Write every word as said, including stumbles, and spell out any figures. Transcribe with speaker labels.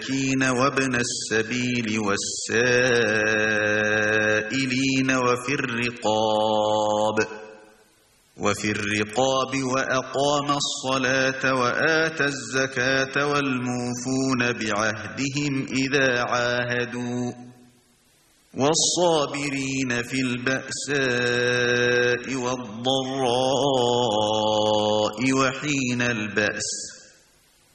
Speaker 1: وابن السبيل والسائلين وفي الرقاب وفي الرقاب وأقام الصلاة وآتى الزكاة والموفون بعهدهم إذا عاهدوا والصابرين في البأساء والضراء وحين البأس